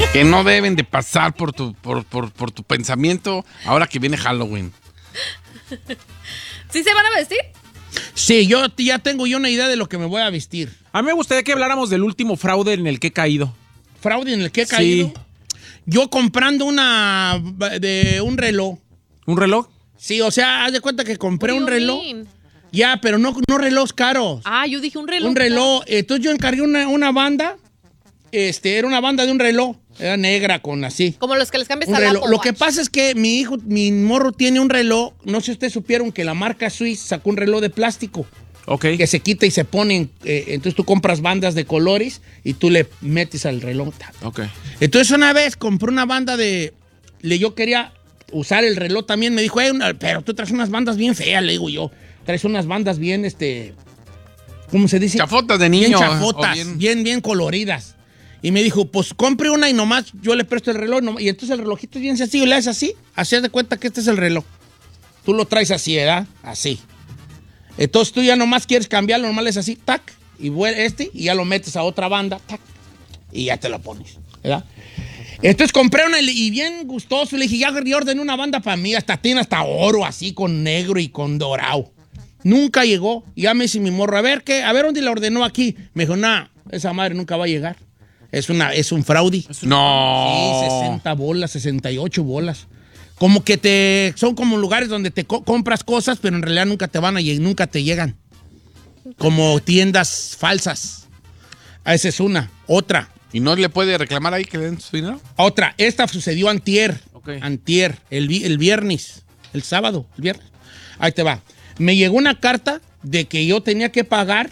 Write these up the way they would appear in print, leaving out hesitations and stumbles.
que no deben de pasar por tu pensamiento ahora que viene Halloween. ¿Sí se van a vestir? Sí, yo ya tengo una idea de lo que me voy a vestir. A mí me gustaría que habláramos del último fraude en el que he caído. ¿Fraude en el que he caído? Sí. Yo comprando un reloj. ¿Un reloj? Sí, o sea, haz de cuenta que compré un reloj. Mean? Ya, pero no relojes caros. Ah, yo dije un reloj. Un reloj. Entonces yo encargué una banda. Era una banda de un reloj. Era negra con así. Como los que les cambias Un al reloj. Apple Lo que Watch. pasa es que mi morro tiene un reloj. No sé si ustedes supieron que la marca Swiss sacó un reloj de plástico. Ok. Que se quita y se pone. Entonces tú compras bandas de colores y tú le metes al reloj. Ok. Entonces una vez compré una banda yo quería usar el reloj también. Me dijo, pero tú traes unas bandas bien feas, le digo yo. Traes unas bandas bien, ¿cómo se dice? Chafotas de niño. Bien chafotas, o bien coloridas. Y me dijo, pues compre una y nomás yo le presto el reloj. Y entonces el relojito es bien sencillo, le haces así. Así haz de cuenta que este es el reloj. Tú lo traes así, ¿verdad? Así. Entonces tú ya nomás quieres cambiarlo, nomás le haces así, tac, y y ya lo metes a otra banda, tac, y ya te lo pones, ¿verdad? Entonces compré una y bien gustoso, le dije, ya ordené una banda para mí, tiene hasta oro así, con negro y con dorado. Nunca llegó, y ya me dice mi morro, a ver dónde la ordenó aquí. Me dijo, esa madre nunca va a llegar. Es un fraude. No. Sí, 60 bolas, 68 bolas. Como que son como lugares donde te compras cosas, pero en realidad nunca te llegan. Como tiendas falsas. Esa es una. Otra. ¿Y no le puede reclamar ahí que le den su dinero? Otra. Esta sucedió antier. Ok. Antier. El viernes. El sábado. El viernes. Ahí te va. Me llegó una carta de que yo tenía que pagar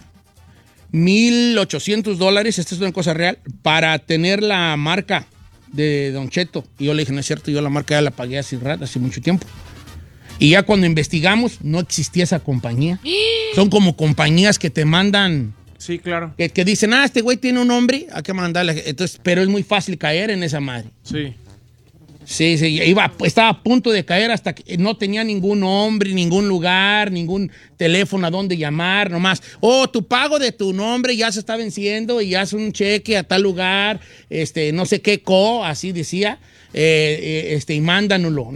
$1,800. Esta es una cosa real. Para tener la marca de Don Cheto. Y yo le dije, no es cierto, yo la marca ya la pagué hace mucho tiempo. Y ya cuando investigamos, no existía esa compañía. Son como compañías que te mandan, Sí, claro. que dicen, este güey tiene un nombre, hay que mandarle. Entonces, pero es muy fácil caer en esa madre. Sí. Sí, estaba a punto de caer hasta que no tenía ningún nombre, ningún lugar, ningún teléfono a dónde llamar, nomás. Tu pago de tu nombre ya se está venciendo y haz un cheque a tal lugar, no sé qué así decía, y mándanoslo.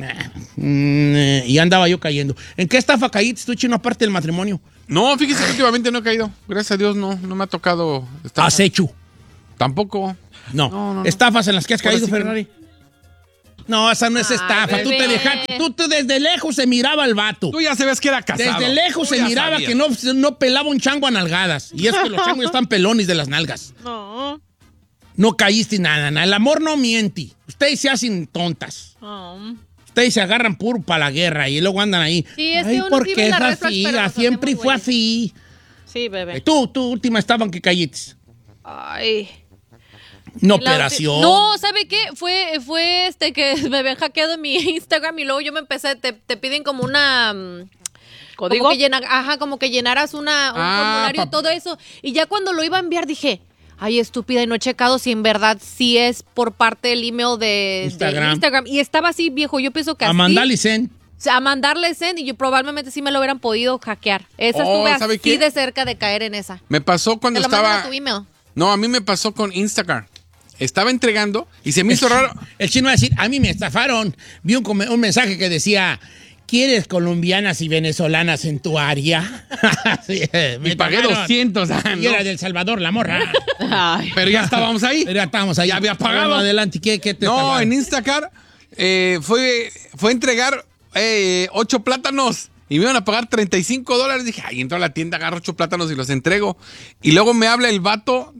Y andaba yo cayendo. ¿En qué estafa caíste tú, Chino, aparte del matrimonio? No, fíjese que últimamente no he caído. Gracias a Dios no me ha tocado estar. ¿Has hecho? Tampoco. No. ¿Estafas en las que has Ahora caído, sí que Ferrari? No, esa no es estafa. Ay, Tú te bebé. dejaste. Tú desde lejos se miraba el vato. Tú ya sabes que era casado. Desde lejos Tú se ya miraba sabías. que no pelaba un chango a nalgadas. Y es que los changos ya están pelones de las nalgas. No. No caíste nada. El amor no miente. Ustedes se hacen tontas. Oh. Ustedes se agarran puro para la guerra y luego andan ahí. Sí, es que Ay, uno ¿por sí qué ve es la red flag, así? pero nos Siempre hacemos fue güeyes. así. Sí, bebé. Tu última estaba en que caíste. Ay. Una La operación. No, ¿sabe qué? Fue que me habían hackeado en mi Instagram y luego yo me empecé, te piden como una... ¿Código? Como que llenaras un formulario y todo eso. Y ya cuando lo iba a enviar dije, ay, estúpida, y no he checado si en verdad sí es por parte del email de Instagram. Y estaba así, viejo, yo pienso que así... Amanda Licen. A mandarle send y yo probablemente sí me lo hubieran podido hackear. Esa estuve ¿sabe así qué? de cerca de caer en esa. Me pasó cuando Te lo mandan estaba. a tu email. No, a mí me pasó con Instacart. Estaba entregando y se me hizo raro. El chino va a decir, a mí me estafaron. Vi un mensaje que decía, ¿quieres colombianas y venezolanas en tu área? Sí, Y pagué estafaron. 200. Y era del Salvador, la morra. Ay. Pero ya estábamos ahí. Pero ya estábamos ahí. Ya había pagado. Bueno, adelante, ¿qué te No, estafaron? en Instacart fue a entregar 8 plátanos y me iban a pagar $35. Dije, ay, entro a la tienda, agarro 8 plátanos y los entrego. Y luego me habla el vato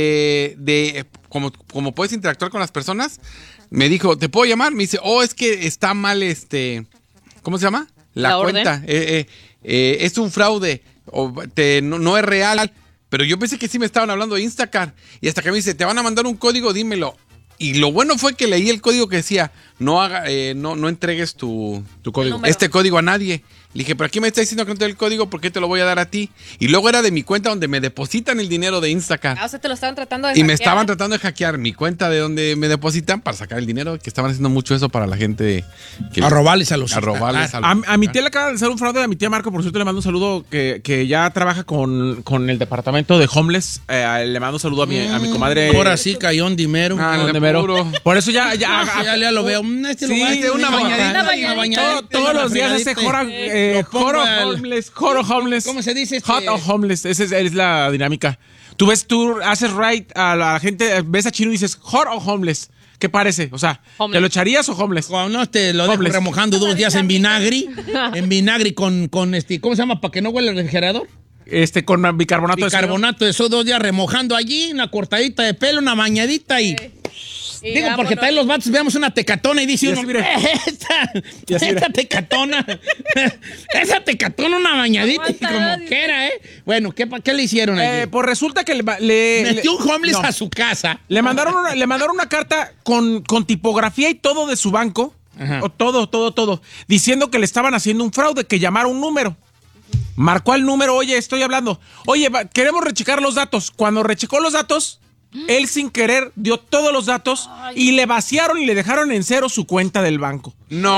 de como puedes interactuar con las personas. Me dijo, ¿te puedo llamar? Me dice, es que está mal ¿cómo se llama? La orden. cuenta. Es un fraude. No es real. Pero yo pensé que sí me estaban hablando de Instacart. Y hasta que me dice, te van a mandar un código, dímelo. Y lo bueno fue que leí el código que decía, no entregues tu código, número. código a nadie. Le dije, pero aquí me está diciendo que no te doy el código, ¿por qué te lo voy a dar a ti? Y luego era de mi cuenta donde me depositan el dinero de Instacart. O sea, te lo estaban tratando de Y me hackear. estaban tratando de hackear mi cuenta de donde me depositan para sacar el dinero, que estaban haciendo mucho eso para la gente. A robarles a los A robarles a los A mi tía le acaba de hacer un fraude, a mi tía Marco, por cierto, le mando un saludo, que ya trabaja con el departamento de homeless. Le mando un saludo a mi comadre. Ahora sí cayó un dimero. Ah, de mero. puro. Por eso ya Ya lo veo. Sí, Una una bañadita. todos los días hace Joro homeless. ¿Cómo se dice? Hot o homeless. Esa es la dinámica. Tú haces right a la gente, ves a Chino y dices hot o homeless. ¿Qué parece? O sea, Homeless. ¿te lo echarías o homeless? No, te lo dejo Homeless. remojando 2 días en vinagre. En vinagre con ¿cómo se llama? Para que no huele el refrigerador. Con bicarbonato de sodio. Bicarbonato de esos 2 días remojando allí, una cortadita de pelo, una bañadita y... Y Digo, porque vámonos. traen los vatos, veamos una tecatona y dice Y uno, así, mire. Y así, esta tecatona, esa tecatona, una bañadita, y Aguanta, como dice. que era, ¿eh? Bueno, ¿qué le hicieron allí? Pues resulta que Metió un homeless no. a su casa. Le mandaron una carta con tipografía y todo de su banco. Ajá. O todo. Diciendo que le estaban haciendo un fraude, que llamara un número. Marcó al número, oye, estoy hablando. Oye, queremos rechecar los datos. Cuando rechecó los datos, él sin querer dio todos los datos y le vaciaron y le dejaron en cero su cuenta del banco. No.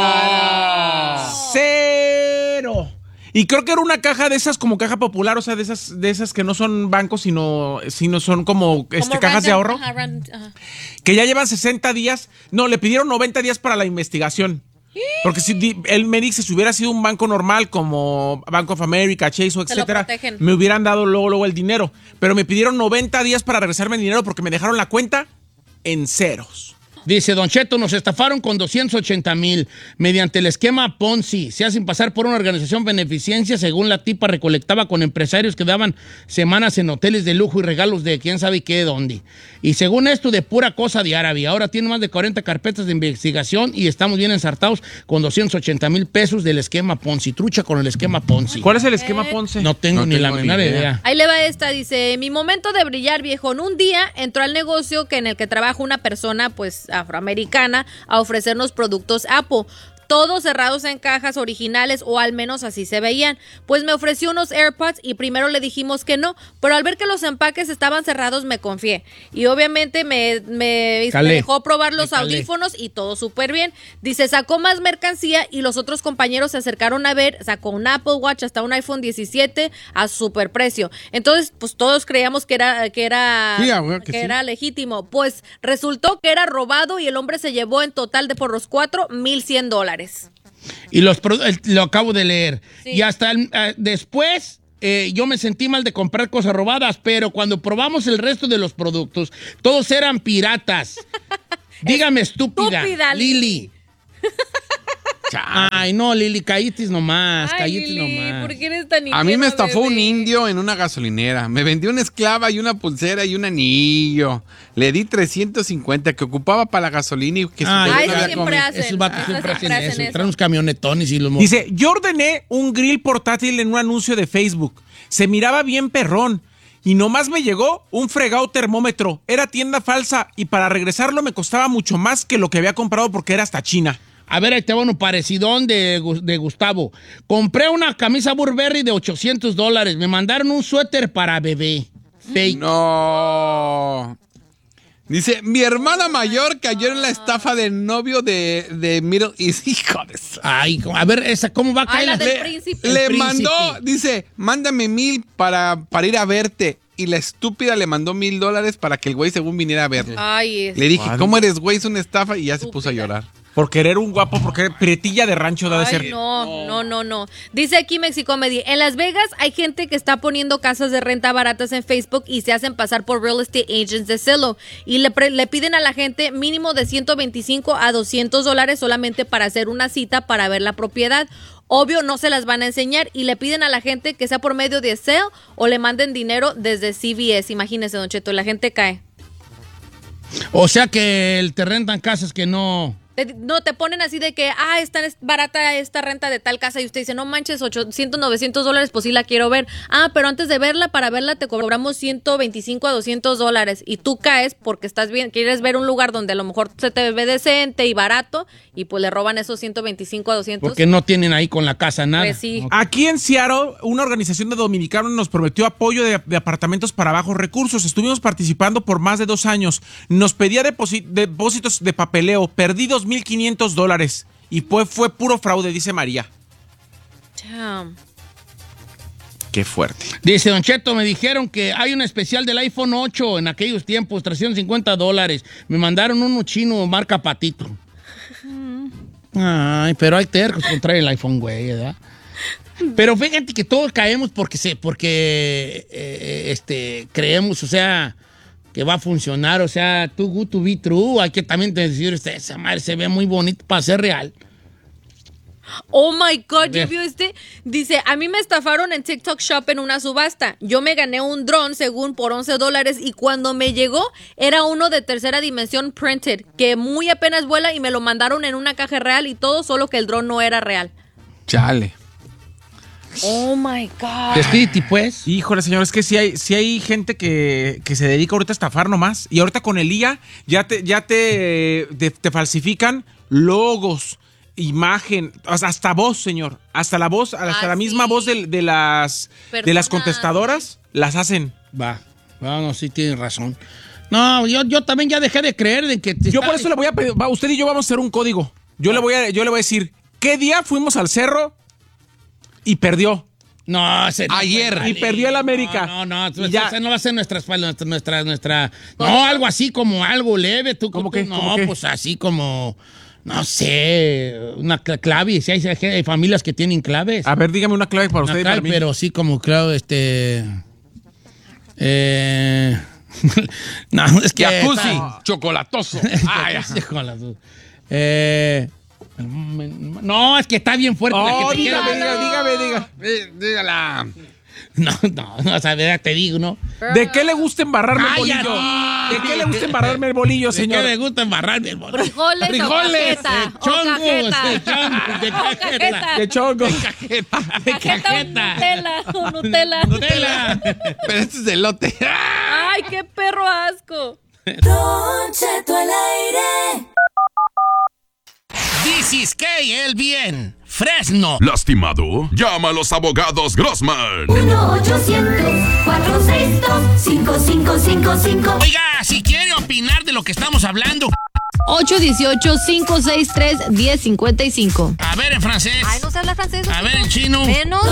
¡Cero! Y creo que era una caja de esas como caja popular, o sea, de esas que no son bancos, sino son como Como cajas de random, ahorro. ajá, ajá. Que ya llevan 60 días. No, le pidieron 90 días para la investigación. Porque si él me dice, si hubiera sido un banco normal como Bank of America, Chase o Te lo etcétera, protegen. me hubieran dado luego el dinero. Pero me pidieron 90 días para regresarme el dinero porque me dejaron la cuenta en ceros. Dice, Don Cheto, nos estafaron con 280,000 mediante el esquema Ponzi. Se hacen pasar por una organización beneficencia. Según la tipa, recolectaba con empresarios que daban semanas en hoteles de lujo y regalos de quién sabe qué, dónde. Y según esto, de pura cosa de árabe. Ahora tiene más de 40 carpetas de investigación y estamos bien ensartados con 280,000 pesos del esquema Ponzi. Trucha con el esquema Ponzi. ¿Cuál es el esquema Ponce? No tengo ni la menor idea. Ahí le va esta, dice, mi momento de brillar, viejo. En un día entró al negocio en el que trabaja una persona, pues, afroamericana, a ofrecernos productos Apple. Todos cerrados en cajas originales, o al menos así se veían. Pues me ofreció unos AirPods y primero le dijimos que no, pero al ver que los empaques estaban cerrados me confié. Y obviamente me dejó probar los audífonos y todo súper bien. Dice, sacó más mercancía y los otros compañeros se acercaron a ver, sacó un Apple Watch hasta un iPhone 17 a super precio. Entonces, pues todos creíamos que era Sí, que sí. era legítimo. Pues resultó que era robado y el hombre se llevó en total por los 4 $1,100. Y lo acabo de leer. Sí. Y hasta después yo me sentí mal de comprar cosas robadas, pero cuando probamos el resto de los productos, todos eran piratas. Dígame, estúpida Lili. Ay, no, Lili, callitis nomás, Ay, callitis Lili, nomás. ¿por qué eres tan A mí me ingenua, estafó un bebé? indio en una gasolinera. Me vendió una esclava y una pulsera y un anillo. Le di 350 que ocupaba para la gasolina y que Ay, Ay, no eso había siempre comido. hacen. Esos vatos Eso siempre hacen siempre eso. hacen eso. Traen unos camionetones y los... Dice, yo ordené un grill portátil en un anuncio de Facebook. Se miraba bien perrón. Y nomás me llegó un fregado termómetro. Era tienda falsa y para regresarlo me costaba mucho más que lo que había comprado porque era hasta China. A ver, ahí te va uno parecidón de Gustavo. Compré una camisa Burberry de $800. Me mandaron un suéter para bebé. Fake. No. Dice, mi hermana mayor cayó en la estafa del novio de Middle East. Hijo de eso. Ay, a ver, esa, ¿cómo va a Ay, caer? la del príncipe. Le El príncipe. mandó, dice, mándame 1,000 para ir a verte. Y la estúpida le mandó $1,000 para que el güey según viniera a verle. Ay, Le dije, Madre. ¿cómo eres, güey? Es una estafa. Y ya se puso a llorar. Por querer un guapo, porque prietilla de rancho da de Ay, ser. no. Dice aquí Mexicomedy, en Las Vegas hay gente que está poniendo casas de renta baratas en Facebook y se hacen pasar por real estate agents de Zillow y le piden a la gente mínimo de $125 a $200 solamente para hacer una cita para ver la propiedad. Obvio no se las van a enseñar y le piden a la gente que sea por medio de Zelle o le manden dinero desde CVS. Imagínese, Don Cheto, la gente cae. O sea que te rentan casas que no Te ponen así de que, es barata esta renta de tal casa y usted dice, no manches, $800, $900, pues sí la quiero ver. Pero antes de verla, para verla te cobramos $125 a $200 y tú caes porque quieres ver un lugar donde a lo mejor se te ve decente y barato y pues le roban esos $125 a $200. Porque no tienen ahí con la casa nada. Pues sí. Aquí en Seattle, una organización de dominicanos nos prometió apoyo de apartamentos para bajos recursos. Estuvimos participando por más de 2 años. Nos pedía depósitos de papeleo, perdidos $1,500 y fue puro fraude, dice María. Damn. Qué fuerte. Dice Don Cheto, me dijeron que hay un especial del iPhone 8 en aquellos tiempos, $350. Me mandaron uno chino marca Patito. Ay, pero hay tercos contra el iPhone, güey, ¿verdad? Pero fíjate que todos caemos porque creemos, o sea, que va a funcionar, o sea, too good to be true. Hay que también decir, esa madre se ve muy bonito para ser real. Oh my God, ¿ya vio este? Dice, a mí me estafaron en TikTok Shop en una subasta. Yo me gané un dron según por $11 y cuando me llegó era uno de tercera dimensión printed, que muy apenas vuela y me lo mandaron en una caja real y todo, solo que el dron no era real. Chale. Oh my God. Despídete, pues. Híjole, señor, es que sí hay gente que se dedica ahorita a estafar nomás. Y ahorita con el IA ya te falsifican logos, imagen, hasta voz, señor. Hasta la voz, hasta la misma voz de las contestadoras las hacen. No, sí tienes razón. No, yo también ya dejé de creer en que... Yo por eso le voy a pedir, usted y yo vamos a hacer un código. Yo le voy a decir, ¿qué día fuimos al cerro y perdió? No, ayer. Y perdió el América. No, esa no va a ser nuestra no, algo así como algo leve. ¿Cómo que? No, pues así como, no sé, una clave. Si hay familias que tienen claves. A ver, dígame una clave para usted y para mí. Pero sí como clave, no, es que... Jacuzzi, chocolatoso. No, es que está bien fuerte. Dígame. Dígala. No, o sea, te digo, ¿no? ¿De qué le gusta embarrarme el bolillo? ¿De qué le gusta embarrarme el bolillo, señor? ¿De qué le gusta embarrarme el bolillo? Frijoles de chongos, De cajeta. O Nutella. Pero este es de elote. Ay, qué perro asco. Don Cheto al aire. This is el bien. Fresno. ¿Lastimado? Llama a los abogados Grossman. 1-800-462-5555. Oiga, si quiere opinar de lo que estamos hablando. 818-563-1055. A ver en francés. Ay, no se habla francés. A ver en chino. Menos.